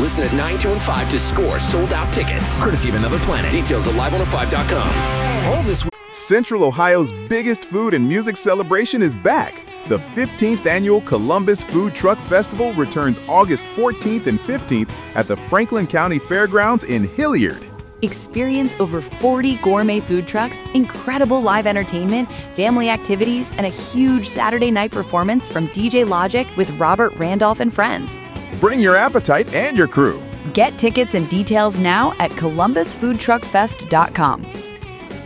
Listen at 9, 2, and 5 to score sold-out tickets. Courtesy of Another Planet. Details at live105.com. All this Central Ohio's biggest food and music celebration is back. The 15th annual Columbus Food Truck Festival returns August 14th and 15th at the Franklin County Fairgrounds in Hilliard. Experience over 40 gourmet food trucks, incredible live entertainment, family activities, and a huge Saturday night performance from DJ Logic with Robert Randolph and friends. Bring your appetite and your crew. Get tickets and details now at columbusfoodtruckfest.com.